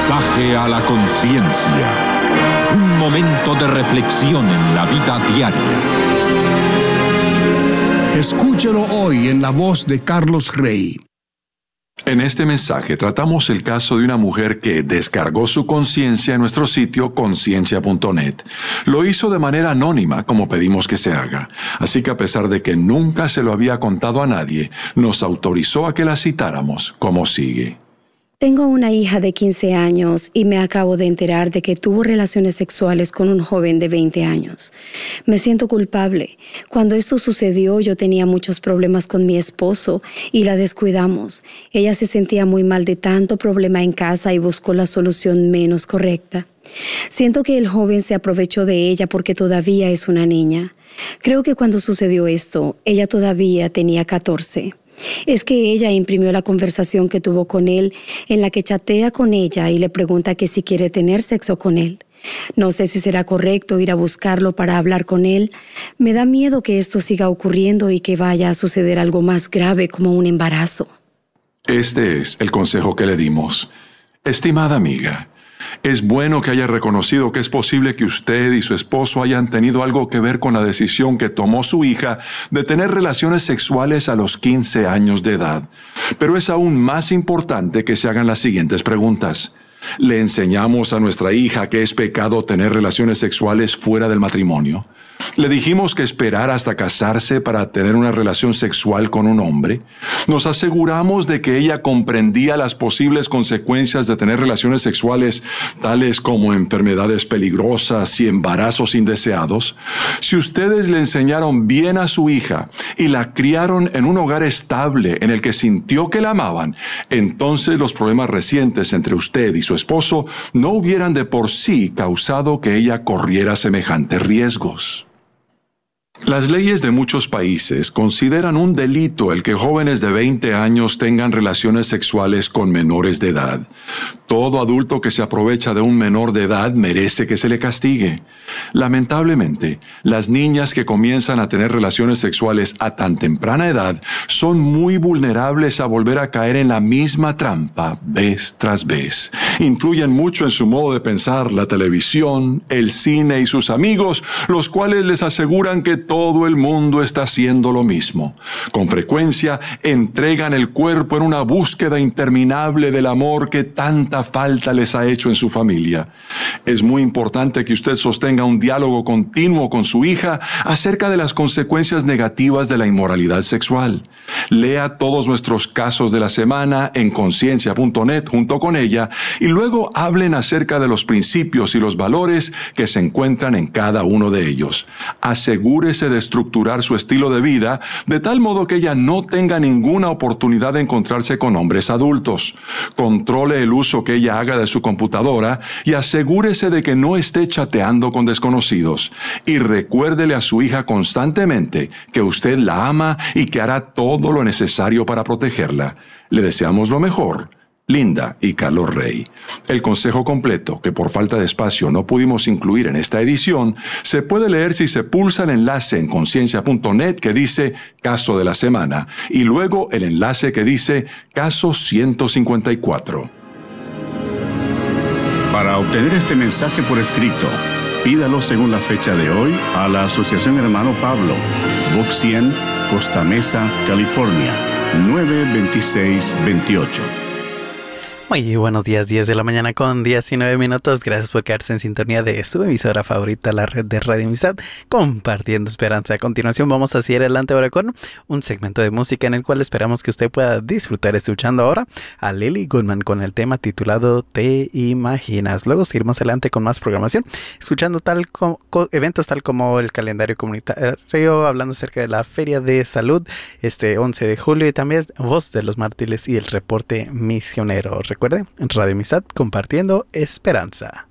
Mensaje a la conciencia. Un momento de reflexión en la vida diaria. Escúchelo hoy en la voz de Carlos Rey. En este mensaje tratamos el caso de una mujer que descargó su conciencia en nuestro sitio conciencia.net. Lo hizo de manera anónima, como pedimos que se haga. Así que a pesar de que nunca se lo había contado a nadie, nos autorizó a que la citáramos, como sigue. Tengo una hija de 15 años y me acabo de enterar de que tuvo relaciones sexuales con un joven de 20 años. Me siento culpable. Cuando esto sucedió, yo tenía muchos problemas con mi esposo y la descuidamos. Ella se sentía muy mal de tanto problema en casa y buscó la solución menos correcta. Siento que el joven se aprovechó de ella porque todavía es una niña. Creo que cuando sucedió esto, ella todavía tenía 14. Es que ella imprimió la conversación que tuvo con él, en la que chatea con ella y le pregunta que si quiere tener sexo con él. No sé si será correcto ir a buscarlo para hablar con él. Me da miedo que esto siga ocurriendo y que vaya a suceder algo más grave como un embarazo. Este es el consejo que le dimos. Estimada amiga, es bueno que haya reconocido que es posible que usted y su esposo hayan tenido algo que ver con la decisión que tomó su hija de tener relaciones sexuales a los 15 años de edad. Pero es aún más importante que se hagan las siguientes preguntas. ¿Le enseñamos a nuestra hija que es pecado tener relaciones sexuales fuera del matrimonio? ¿Le dijimos que esperara hasta casarse para tener una relación sexual con un hombre? ¿Nos aseguramos de que ella comprendía las posibles consecuencias de tener relaciones sexuales, tales como enfermedades peligrosas y embarazos indeseados? Si ustedes le enseñaron bien a su hija y la criaron en un hogar estable en el que sintió que la amaban, entonces los problemas recientes entre usted y su esposo no hubieran de por sí causado que ella corriera semejantes riesgos. Las leyes de muchos países consideran un delito el que jóvenes de 20 años tengan relaciones sexuales con menores de edad. Todo adulto que se aprovecha de un menor de edad merece que se le castigue. Lamentablemente, las niñas que comienzan a tener relaciones sexuales a tan temprana edad son muy vulnerables a volver a caer en la misma trampa vez tras vez. Influyen mucho en su modo de pensar la televisión, el cine y sus amigos, los cuales les aseguran que todo el mundo está haciendo lo mismo. Con frecuencia entregan el cuerpo en una búsqueda interminable del amor que tanta falta les ha hecho en su familia. Es muy importante que usted sostenga un diálogo continuo con su hija acerca de las consecuencias negativas de la inmoralidad sexual. Lea todos nuestros casos de la semana en conciencia.net junto con ella y luego hablen acerca de los principios y los valores que se encuentran en cada uno de ellos. Asegúrese de estructurar su estilo de vida de tal modo que ella no tenga ninguna oportunidad de encontrarse con hombres adultos. Controle el uso que ella haga de su computadora y asegúrese de que no esté chateando con desconocidos. Y recuérdele a su hija constantemente que usted la ama y que hará todo lo necesario para protegerla. Le deseamos lo mejor. Linda y Carlos Rey. El consejo completo, que por falta de espacio no pudimos incluir en esta edición, se puede leer si se pulsa el enlace en conciencia.net que dice Caso de la Semana y luego el enlace que dice Caso 154. Para obtener este mensaje por escrito, pídalo según la fecha de hoy a la Asociación Hermano Pablo, Box 100, Costa Mesa, California, 92628. Muy buenos días, 10 de la mañana con 19 minutos. Gracias por quedarse en sintonía de su emisora favorita, la red de Radio Amistad, compartiendo esperanza. A continuación vamos a seguir adelante ahora con un segmento de música en el cual esperamos que usted pueda disfrutar escuchando ahora a Lily Goodman con el tema titulado Te Imaginas. Luego seguiremos adelante con más programación, escuchando eventos tal como el calendario comunitario, hablando acerca de la Feria de Salud este 11 de julio y también Voz de los Mártires y el reporte misionero. Recuerde, Radio Amistad, compartiendo esperanza.